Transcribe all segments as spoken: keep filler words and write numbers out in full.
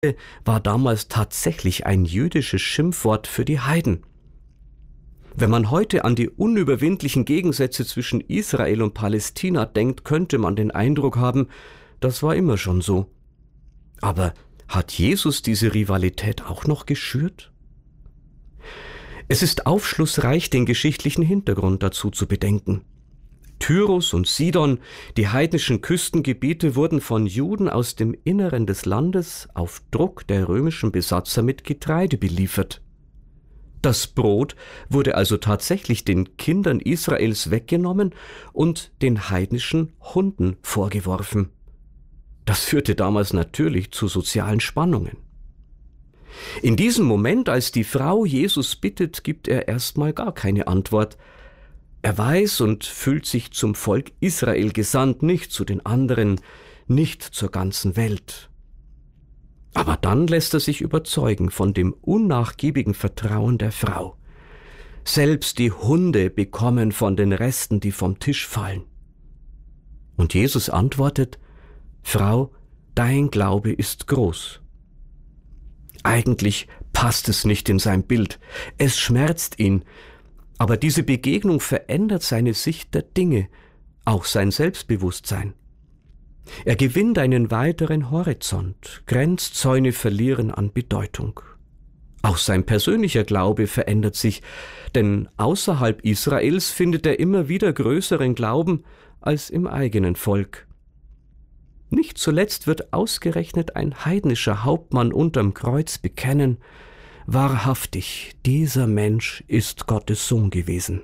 war damals tatsächlich ein jüdisches Schimpfwort für die Heiden. Wenn man heute an die unüberwindlichen Gegensätze zwischen Israel und Palästina denkt, könnte man den Eindruck haben, das war immer schon so. Aber hat Jesus diese Rivalität auch noch geschürt? Es ist aufschlussreich, den geschichtlichen Hintergrund dazu zu bedenken. Tyrus und Sidon, die heidnischen Küstengebiete, wurden von Juden aus dem Inneren des Landes auf Druck der römischen Besatzer mit Getreide beliefert. Das Brot wurde also tatsächlich den Kindern Israels weggenommen und den heidnischen Hunden vorgeworfen. Das führte damals natürlich zu sozialen Spannungen. In diesem Moment, als die Frau Jesus bittet, gibt er erstmal gar keine Antwort. Er weiß und fühlt sich zum Volk Israel gesandt, nicht zu den anderen, nicht zur ganzen Welt. Aber dann lässt er sich überzeugen von dem unnachgiebigen Vertrauen der Frau. Selbst die Hunde bekommen von den Resten, die vom Tisch fallen. Und Jesus antwortet: Frau, dein Glaube ist groß. Eigentlich passt es nicht in sein Bild. Es schmerzt ihn. Aber diese Begegnung verändert seine Sicht der Dinge, auch sein Selbstbewusstsein. Er gewinnt einen weiteren Horizont, Grenzzäune verlieren an Bedeutung. Auch sein persönlicher Glaube verändert sich, denn außerhalb Israels findet er immer wieder größeren Glauben als im eigenen Volk. Nicht zuletzt wird ausgerechnet ein heidnischer Hauptmann unterm Kreuz bekennen: Wahrhaftig, dieser Mensch ist Gottes Sohn gewesen.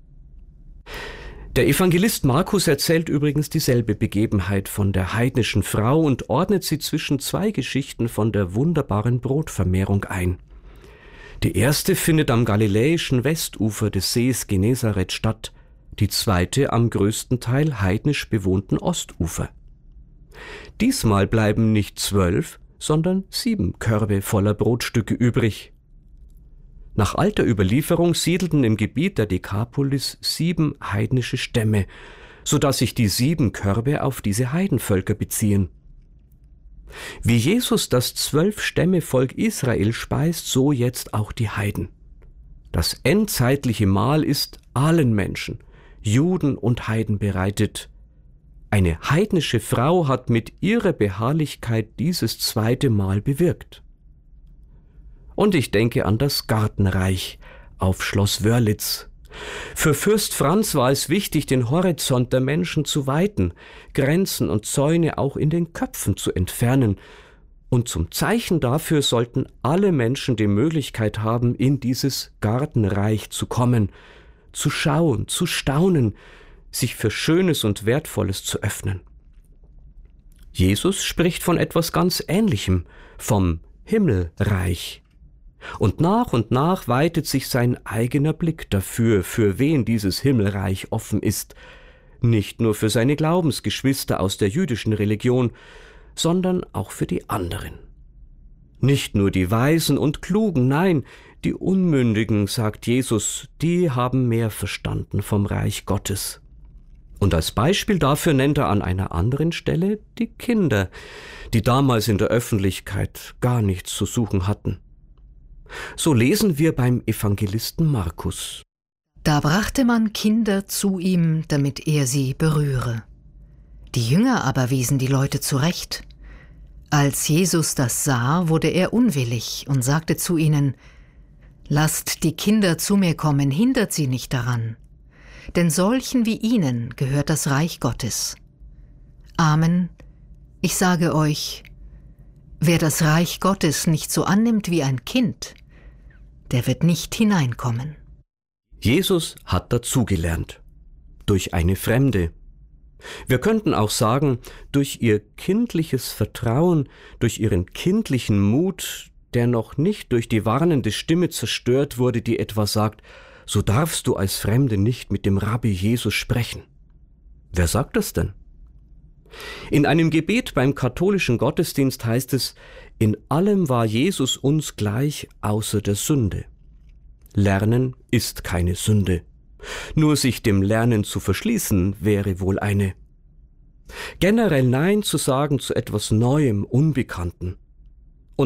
Der Evangelist Markus erzählt übrigens dieselbe Begebenheit von der heidnischen Frau und ordnet sie zwischen zwei Geschichten von der wunderbaren Brotvermehrung ein. Die erste findet am galiläischen Westufer des Sees Genezareth statt, die zweite am größten Teil heidnisch bewohnten Ostufer. Diesmal bleiben nicht zwölf, sondern sieben Körbe voller Brotstücke übrig. Nach alter Überlieferung siedelten im Gebiet der Dekapolis sieben heidnische Stämme, so dass sich die sieben Körbe auf diese Heidenvölker beziehen. Wie Jesus das Zwölf-Stämme-Volk Israel speist, so jetzt auch die Heiden. Das endzeitliche Mahl ist allen Menschen, Juden und Heiden, bereitet. Eine heidnische Frau hat mit ihrer Beharrlichkeit dieses zweite Mahl bewirkt. Und ich denke an das Gartenreich auf Schloss Wörlitz. Für Fürst Franz war es wichtig, den Horizont der Menschen zu weiten, Grenzen und Zäune auch in den Köpfen zu entfernen. Und zum Zeichen dafür sollten alle Menschen die Möglichkeit haben, in dieses Gartenreich zu kommen, zu schauen, zu staunen, sich für Schönes und Wertvolles zu öffnen. Jesus spricht von etwas ganz Ähnlichem, vom Himmelreich. Und nach und nach weitet sich sein eigener Blick dafür, für wen dieses Himmelreich offen ist, nicht nur für seine Glaubensgeschwister aus der jüdischen Religion, sondern auch für die anderen. Nicht nur die Weisen und Klugen, nein, die Unmündigen, sagt Jesus, die haben mehr verstanden vom Reich Gottes. Und als Beispiel dafür nennt er an einer anderen Stelle die Kinder, die damals in der Öffentlichkeit gar nichts zu suchen hatten. So lesen wir beim Evangelisten Markus. Da brachte man Kinder zu ihm, damit er sie berühre. Die Jünger aber wiesen die Leute zurecht. Als Jesus das sah, wurde er unwillig und sagte zu ihnen: Lasst die Kinder zu mir kommen, hindert sie nicht daran. Denn solchen wie ihnen gehört das Reich Gottes. Amen, ich sage euch, wer das Reich Gottes nicht so annimmt wie ein Kind, der wird nicht hineinkommen. Jesus hat dazugelernt, durch eine Fremde. Wir könnten auch sagen, durch ihr kindliches Vertrauen, durch ihren kindlichen Mut, der noch nicht durch die warnende Stimme zerstört wurde, die etwa sagt: So darfst du als Fremde nicht mit dem Rabbi Jesus sprechen. Wer sagt das denn? In einem Gebet beim katholischen Gottesdienst heißt es: In allem war Jesus uns gleich, außer der Sünde. Lernen ist keine Sünde. Nur sich dem Lernen zu verschließen, wäre wohl eine. Generell Nein zu sagen zu etwas Neuem, Unbekannten.